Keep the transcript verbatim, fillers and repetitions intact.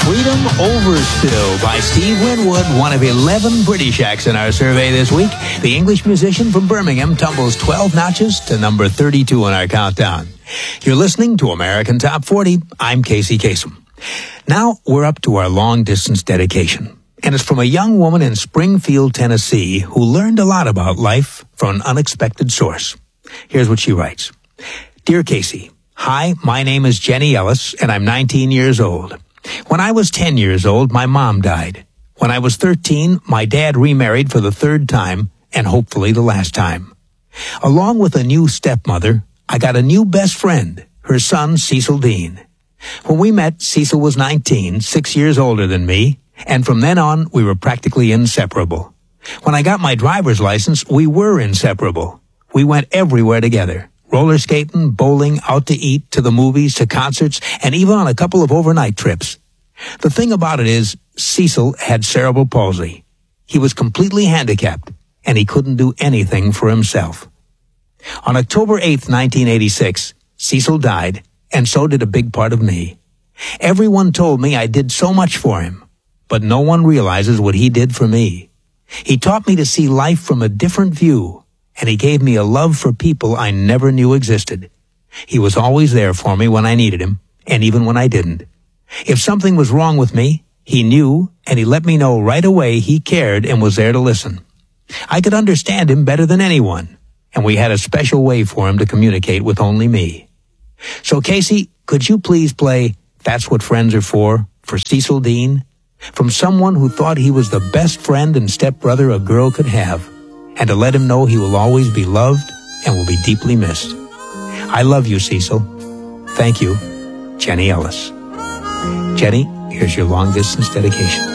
Freedom Over Still by Steve Winwood, one of eleven British acts in our survey this week. The English musician from Birmingham tumbles twelve notches to number thirty-two on our countdown. You're listening to American Top forty. I'm Casey Kasem. Now we're up to our long-distance dedication. And it's from a young woman in Springfield, Tennessee, who learned a lot about life from an unexpected source. Here's what she writes. Dear Casey, hi, my name is Jenny Ellis, and I'm nineteen years old. When I was ten years old, my mom died. When I was thirteen, my dad remarried for the third time, and hopefully the last time. Along with a new stepmother, I got a new best friend, her son, Cecil Dean. When we met, Cecil was nineteen, six years older than me, and from then on, we were practically inseparable. When I got my driver's license, we were inseparable. We went everywhere together. Roller skating, bowling, out to eat, to the movies, to concerts, and even on a couple of overnight trips. The thing about it is, Cecil had cerebral palsy. He was completely handicapped, and he couldn't do anything for himself. On October eighth, nineteen eighty-six, Cecil died, and so did a big part of me. Everyone told me I did so much for him, but no one realizes what he did for me. He taught me to see life from a different view, and he gave me a love for people I never knew existed. He was always there for me when I needed him, and even when I didn't. If something was wrong with me, he knew, and he let me know right away he cared and was there to listen. I could understand him better than anyone, and we had a special way for him to communicate with only me. So, Casey, could you please play That's What Friends Are For, for Cecil Dean, from someone who thought he was the best friend and stepbrother a girl could have, and to let him know he will always be loved and will be deeply missed. I love you, Cecil. Thank you, Jenny Ellis. Jenny, here's your long-distance dedication.